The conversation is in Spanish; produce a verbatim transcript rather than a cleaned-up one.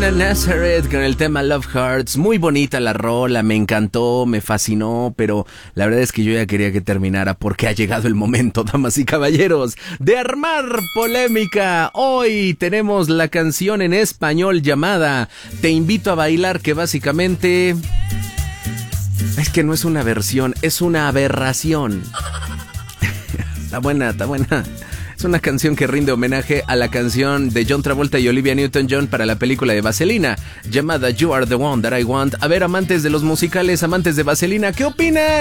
Hannah Nazareth con el tema Love Hurts. Muy bonita la rola, me encantó, me fascinó, pero la verdad es que yo ya quería que terminara porque ha llegado el momento, damas y caballeros, de armar polémica. Hoy tenemos la canción en español llamada Te invito a bailar, que básicamente... es que no es una versión, es una aberración. Está buena, está buena. Es una canción que rinde homenaje a la canción de John Travolta y Olivia Newton-John para la película de Vaselina, llamada You Are the One That I Want. A ver, amantes de los musicales, amantes de Vaselina, ¿qué opinan?